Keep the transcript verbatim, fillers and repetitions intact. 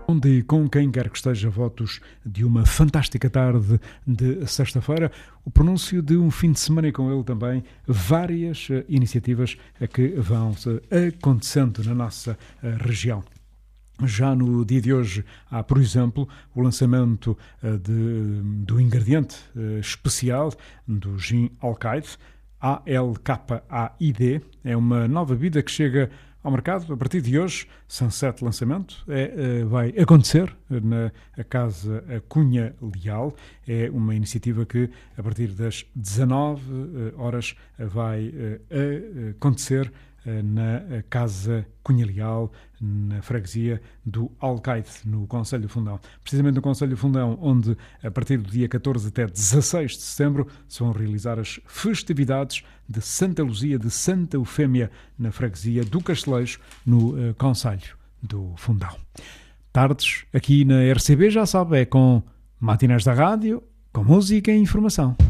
Onde, com quem quer que esteja, votos de uma fantástica tarde de sexta-feira, o pronúncio de um fim de semana e com ele também várias uh, iniciativas uh, que vão uh, acontecendo na nossa uh, região. Já no dia de hoje há, por exemplo, o lançamento uh, de, do ingrediente uh, especial do gin Alcaide, A L K A I D. É uma nova bebida que chega ao mercado a partir de hoje. São sete lançamentos. É, vai acontecer na Casa Cunha Leal. É uma iniciativa que, a partir das dezanove horas, vai acontecer na Casa Cunha Leal, na freguesia do Alcaide, no Concelho do Fundão. Precisamente no Concelho do Fundão, onde, a partir do dia catorze até dezasseis de setembro, se vão realizar as festividades de Santa Luzia de Santa Eufémia, na freguesia do Castelejo, no uh, Concelho do Fundão. Tardes, aqui na R C B, já sabe, é com matinés da rádio, com música e informação.